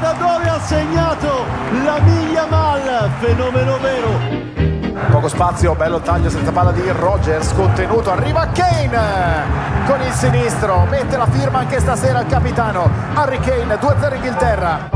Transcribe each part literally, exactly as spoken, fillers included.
Dove ha segnato la Yamal, fenomeno vero. Poco spazio, bello taglio senza palla di Rogers, contenuto, arriva Kane con il sinistro, mette la firma anche stasera il capitano Harry Kane. Due a zero Inghilterra.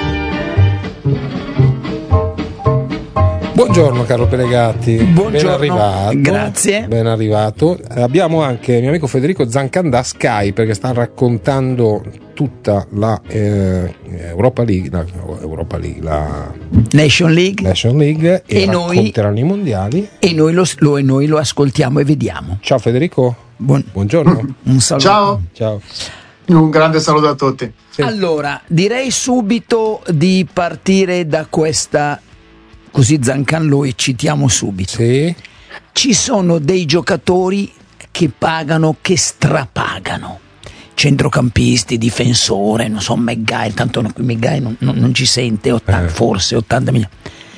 Buongiorno Carlo Pelegatti. Buongiorno, ben arrivato. Grazie. Ben arrivato. Abbiamo anche il mio amico Federico Zancan da Sky, perché sta raccontando tutta la eh, Europa League, la, Europa League, la Nation League, Nation League e, e racconteranno noi, i mondiali. E noi lo, lo, e noi lo ascoltiamo e vediamo. Ciao Federico. Buon, Buongiorno. Un saluto. Ciao. Ciao. Un grande saluto a tutti. Sì. Allora, direi subito di partire da questa, così Zancan lo citiamo subito. Sì. Ci sono dei giocatori che pagano, che strapagano. Centrocampisti, difensore, non so, Maguire, tanto Maguire non, non, non ci sente, ottanta, eh. forse ottanta milioni.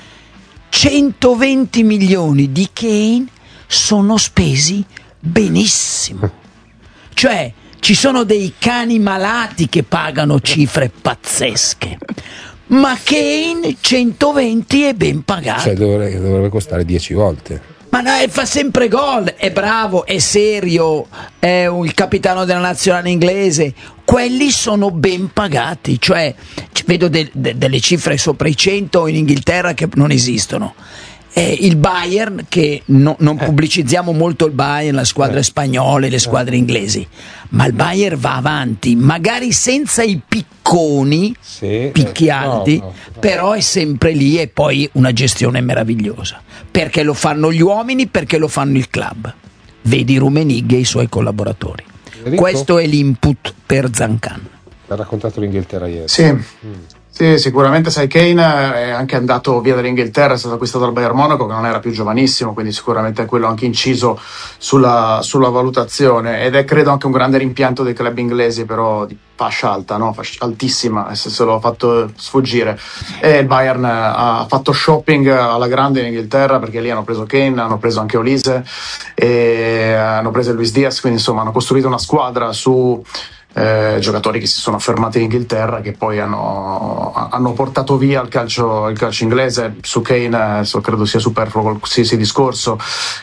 centoventi milioni di Kane sono spesi benissimo. Cioè, ci sono dei cani malati che pagano cifre pazzesche. Ma Kane centoventi è ben pagato. Cioè dovrebbe, dovrebbe costare dieci volte. Ma no, fa sempre gol, è bravo, è serio, è il capitano della nazionale inglese. Quelli sono ben pagati, cioè vedo de- de- delle cifre sopra i cento in Inghilterra che non esistono. Eh, il Bayern, che no, non eh. pubblicizziamo molto il Bayern, le squadre eh. spagnole, le squadre inglesi, ma il Bayern va avanti, magari senza i picconi sì, picchiardi, eh, no, no, no. però è sempre lì, e poi una gestione meravigliosa, perché lo fanno gli uomini, perché lo fanno il club. Vedi Rummenigge e i suoi collaboratori. Federico? Questo è l'input per Zancan. Ha raccontato l'Inghilterra ieri. Sì. Mm. Sì, sicuramente sai, Kane è anche andato via dall'Inghilterra, è stato acquistato dal Bayern Monaco, che non era più giovanissimo, quindi sicuramente quello ha anche inciso sulla, sulla valutazione, ed è credo anche un grande rimpianto dei club inglesi, però di fascia alta, no? Fascia altissima, se, se l'ho fatto sfuggire. E il Bayern ha fatto shopping alla grande in Inghilterra, perché lì hanno preso Kane, hanno preso anche Olise e hanno preso Luis Diaz, quindi insomma hanno costruito una squadra su Eh, giocatori che si sono affermati in Inghilterra, che poi hanno, hanno portato via il calcio, il calcio inglese. Su Kane so, credo sia superfluo qualsiasi discorso.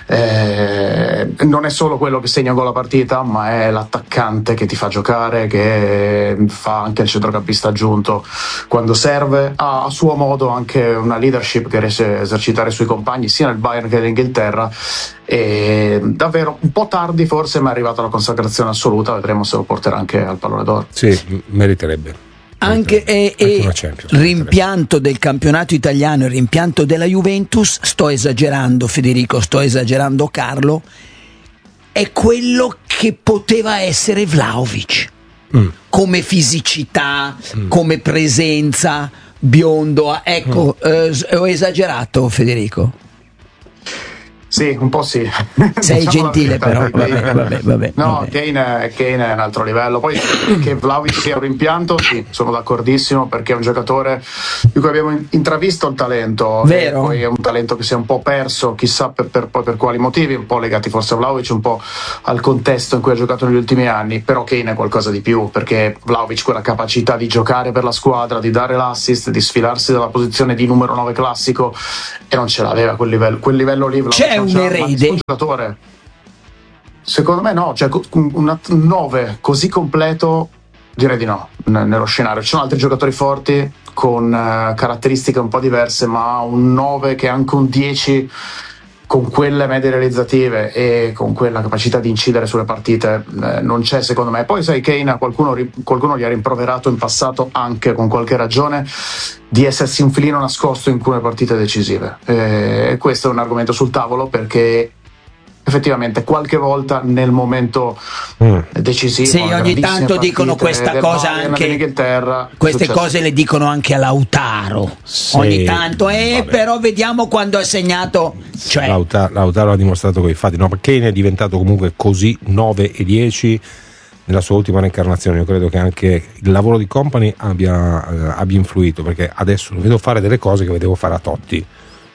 Eh, non è solo quello che segna gol a partita, ma è l'attaccante che ti fa giocare, che fa anche il centrocampista aggiunto quando serve. Ha a suo modo anche una leadership che riesce a esercitare sui compagni sia nel Bayern che nell'Inghilterra. E davvero un po' tardi forse, ma è arrivata la consacrazione assoluta. Vedremo se lo porterà anche al pallone d'oro. Sì, meriterebbe. Anche, e, e rimpianto del campionato italiano, il rimpianto della Juventus, sto esagerando Federico, sto esagerando Carlo, è quello che poteva essere Vlahovic, mm. come fisicità, mm. come presenza, biondo, ecco, mm. eh, ho esagerato Federico? Sì, un po' sì. Sei diciamo gentile però, vabbè, vabbè, vabbè, no, vabbè. Kane, Kane è un altro livello. Poi che Vlahovic sia un rimpianto, sì, sono d'accordissimo, perché è un giocatore di cui abbiamo intravisto il talento. Vero. E poi è un talento che si è un po' perso, chissà per, per, per quali motivi, un po' legati forse a Vlahovic, un po' al contesto in cui ha giocato negli ultimi anni. Però Kane è qualcosa di più, perché Vlahovic quella capacità di giocare per la squadra, di dare l'assist, di sfilarsi dalla posizione di numero nove classico, e non ce l'aveva quel livello, quel livello lì. C'è un erede? Secondo me no, cioè un nove così completo direi di no nello scenario. Ci sono altri giocatori forti con uh, caratteristiche un po' diverse, ma un nove che è anche un dieci con quelle medie realizzative e con quella capacità di incidere sulle partite eh, non c'è, secondo me. Poi sai, Kane, qualcuno, qualcuno gli ha rimproverato in passato, anche con qualche ragione, di essersi un filino nascosto in alcune partite decisive, e eh, questo è un argomento sul tavolo, perché effettivamente qualche volta nel momento mm. decisivo, sì, ogni tanto dicono questa cosa anche, queste successo. Cose le dicono anche a Lautaro, sì, ogni tanto, eh, però vediamo quando ha segnato, cioè Lautaro, Lautaro ha dimostrato con i fatti, no, perché Kane è diventato comunque così nove e dieci nella sua ultima reincarnazione. Io credo che anche il lavoro di Company abbia, eh, abbia influito, perché adesso lo vedo fare delle cose che vedevo fare a Totti,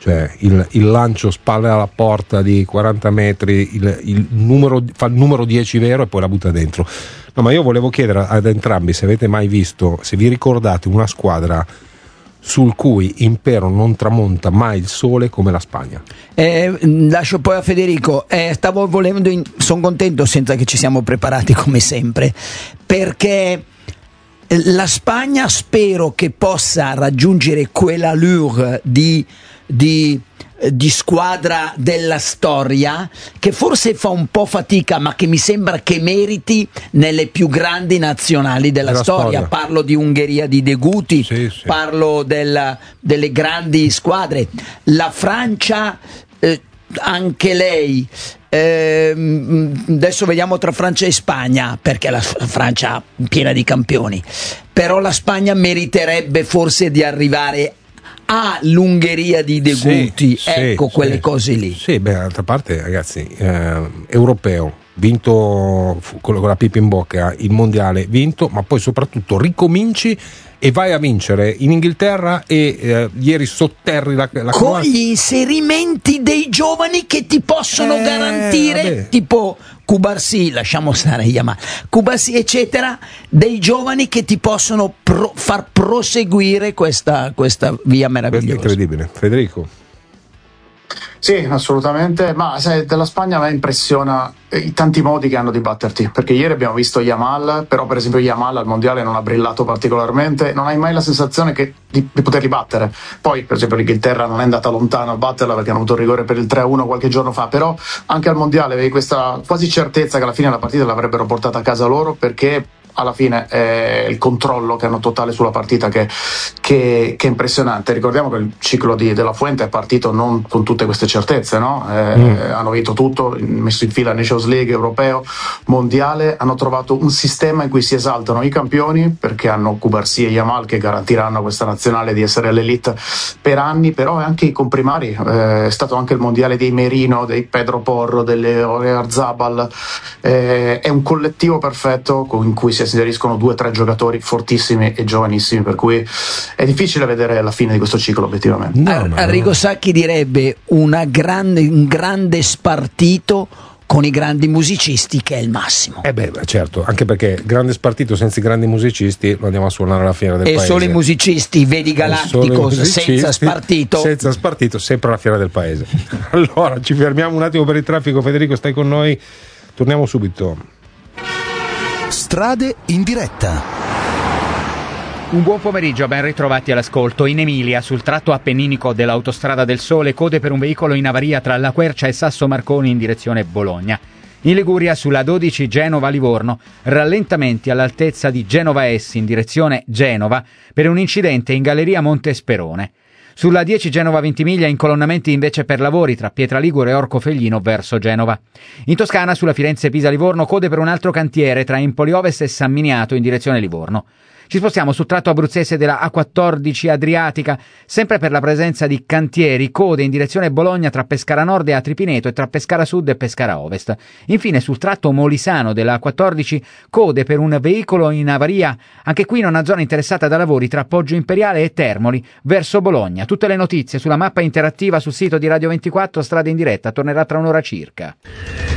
cioè il, il lancio spalle alla porta di quaranta metri, il, il numero, fa il numero dieci vero e poi la butta dentro. No, ma io volevo chiedere ad entrambi se avete mai visto, se vi ricordate una squadra sul cui impero non tramonta mai il sole come la Spagna. Eh, lascio poi a Federico. Eh, stavo volendo, in... sono contento senza che ci siamo preparati come sempre, perché la Spagna spero che possa raggiungere quell'allure di, di, di squadra della storia che forse fa un po' fatica, ma che mi sembra che meriti nelle più grandi nazionali della, della storia. storia. Parlo di Ungheria di De Guti, sì, sì. Parlo della, delle grandi squadre. La Francia, eh, anche lei. Eh, adesso vediamo tra Francia e Spagna, perché la Francia è piena di campioni, però la Spagna meriterebbe forse di arrivare all'Ungheria di De Guti, sì, ecco sì, quelle sì. cose lì. Sì, beh, d'altra parte ragazzi, eh, europeo, vinto con la pipa in bocca, il mondiale vinto, ma poi soprattutto ricominci e vai a vincere in Inghilterra e eh, ieri sotterri la, la con gli inserimenti dei giovani che ti possono eh, garantire vabbè. tipo Cubarsí, lasciamo stare Yamal, Cubarsí eccetera, dei giovani che ti possono pro, far proseguire questa, questa via meravigliosa. Questo è incredibile. Federico? Sì, assolutamente, ma sai, della Spagna a me impressiona i tanti modi che hanno di batterti, perché ieri abbiamo visto Yamal, però per esempio Yamal al mondiale non ha brillato particolarmente, non hai mai la sensazione che, di, di poterli battere. Poi per esempio l'Inghilterra non è andata lontano a batterla perché hanno avuto il rigore per il tre a uno qualche giorno fa, però anche al mondiale avevi questa quasi certezza che alla fine la partita l'avrebbero portata a casa loro, perché alla fine è il controllo che hanno totale sulla partita che, che, che è impressionante. Ricordiamo che il ciclo di De La Fuente è partito non con tutte queste certezze, no? Eh, mm. hanno vinto tutto, messo in fila Nations League, europeo, mondiale, hanno trovato un sistema in cui si esaltano i campioni, perché hanno Cubarsí e Yamal che garantiranno a questa nazionale di essere all'elite per anni, però anche i comprimari, eh, è stato anche il mondiale dei Merino, dei Pedro Porro, delle Oyarzabal, eh, è un collettivo perfetto in cui si si inseriscono due o tre giocatori fortissimi e giovanissimi, per cui è difficile vedere la fine di questo ciclo obiettivamente. No, no, Arrigo no. Sacchi direbbe una grande, un grande spartito con i grandi musicisti, che è il massimo. Eh beh, certo, anche perché grande spartito senza i grandi musicisti lo andiamo a suonare alla fiera del e paese. E solo i musicisti, vedi Galacticos, senza spartito. Senza spartito, sempre alla fiera del paese. Allora, ci fermiamo un attimo per il traffico. Federico, stai con noi, torniamo subito. Strade in diretta. Un buon pomeriggio, ben ritrovati all'ascolto. In Emilia, sul tratto appenninico dell'Autostrada del Sole, code per un veicolo in avaria tra La Quercia e Sasso Marconi in direzione Bologna. In Liguria, sulla dodici Genova-Livorno, rallentamenti all'altezza di Genova Essi in direzione Genova per un incidente in galleria Montesperone. Sulla dieci Genova-Ventimiglia incolonnamenti invece per lavori tra Pietraligure e Orcofelglino verso Genova. In Toscana, sulla Firenze-Pisa-Livorno, code per un altro cantiere tra Empoli Ovest e San Miniato in direzione Livorno. Ci spostiamo sul tratto abruzzese della A quattordici Adriatica, sempre per la presenza di cantieri, code in direzione Bologna tra Pescara Nord e Atripineto e tra Pescara Sud e Pescara Ovest. Infine sul tratto molisano della A quattordici, code per un veicolo in avaria, anche qui in una zona interessata da lavori tra Poggio Imperiale e Termoli verso Bologna. Tutte le notizie sulla mappa interattiva sul sito di Radio ventiquattro, Strade in diretta, tornerà tra un'ora circa.